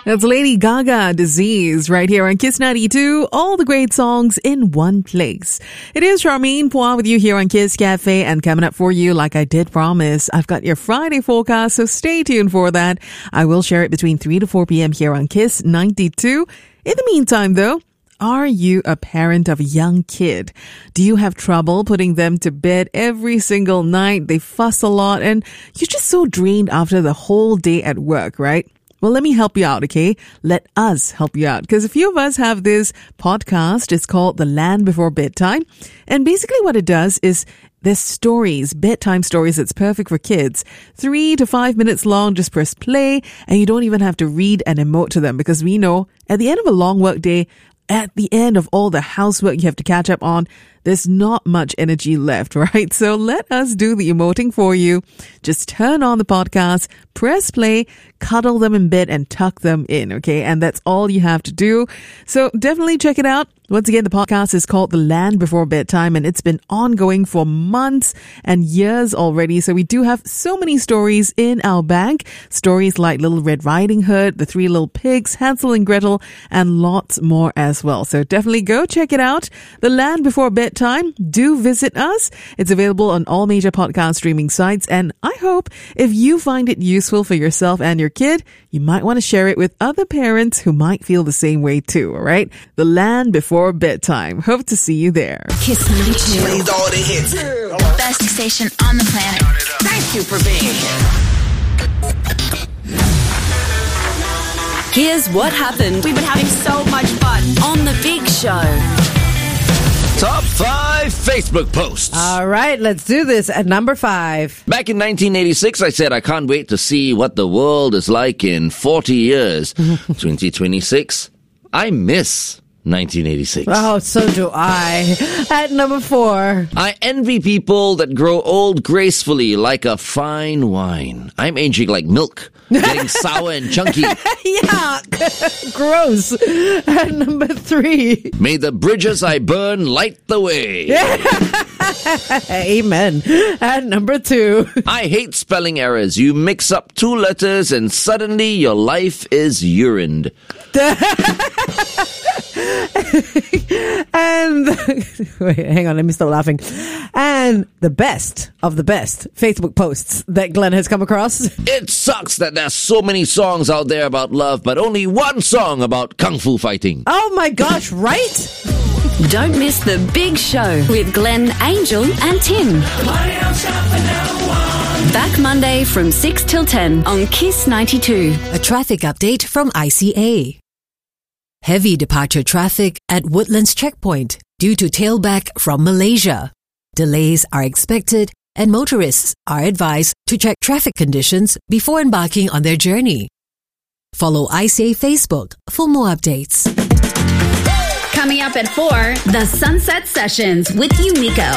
That's Lady Gaga, Disease, right here on Kiss 92. All the great songs in one place. It is Charmaine Pua with you here on Kiss Cafe, and coming up for you, like I did promise, I've got your Friday forecast, so stay tuned for that. I will share it between 3 to 4 p.m. here on Kiss 92. In the meantime, though, are you a parent of a young kid? Do you have trouble putting them to bed every single night? They fuss a lot and you're just so drained after the whole day at work, right? Well, let me help you out, okay? Let us help you out. Because a few of us have this podcast. It's called The Land Before Bedtime. And basically what it does is there's stories, bedtime stories that's perfect for kids. 3 to 5 minutes long, just press play. And you don't even have to read and emote to them. Because we know at the end of a long work day, at the end of all the housework you have to catch up on, there's not much energy left, right? So let us do the emoting for you. Just turn on the podcast, press play, cuddle them in bed and tuck them in, okay? And that's all you have to do. So definitely check it out. Once again, the podcast is called The Land Before Bedtime, and it's been ongoing for months and years already. So we do have so many stories in our bank. Stories like Little Red Riding Hood, The Three Little Pigs, Hansel and Gretel, and lots more as well. So definitely go check it out. The Land Before Bedtime. Do visit us. It's available on all major podcast streaming sites. And I hope if you find it useful for yourself and your kid, you might want to share it with other parents who might feel the same way too, all right? The Land Before Bedtime. Hope to see you there. Kiss 92. Plays all the hits. Best station on the planet. Thank you for being here. Here's what happened. We've been having so much fun On the Big Show. Top 5 Facebook posts. All right, let's do this at number 5. Back in 1986, I said I can't wait to see what the world is like in 40 years. 2026, I miss 1986. Oh, so do I. At number 4. I envy people that grow old gracefully like a fine wine. I'm aging like milk, getting sour and chunky. Yuck. Gross. At number 3. May the bridges I burn light the way. Amen. At number 2. I hate spelling errors. You mix up 2 letters and suddenly your life is urined. And wait, hang on, let me stop laughing. And the best of the best Facebook posts that Glenn has come across. It sucks that there's so many songs out there about love, but only one song about kung fu fighting. Oh my gosh, right? Don't miss The Big Show with Glenn, Angel and Tim. Back Monday from 6 till 10 on Kiss 92. A traffic update from ICA. Heavy departure traffic at Woodlands Checkpoint due to tailback from Malaysia. Delays are expected and motorists are advised to check traffic conditions before embarking on their journey. Follow ICA Facebook for more updates. Coming up at 4, the Sunset Sessions with Yumiko.